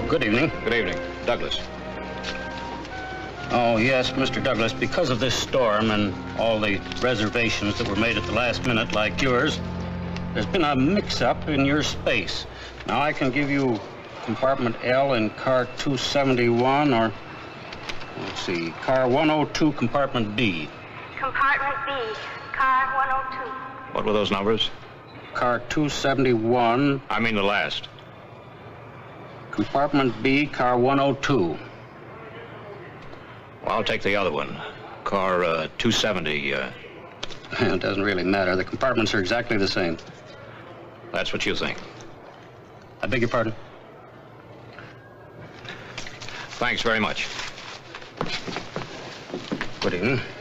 Good evening. Good evening. Douglas. Oh, yes, Mr. Douglas, because of this storm and all the reservations that were made at the last minute like yours, there's been a mix-up in your space. Now, I can give you compartment L in car 271 or, let's see, car 102, compartment B. Compartment B, car 102. What were those numbers? Car 271. I mean the last. Compartment B, car 102. Well, I'll take the other one. Car 270. It doesn't really matter. The compartments are exactly the same. That's what you think. I beg your pardon? Thanks very much. Good evening.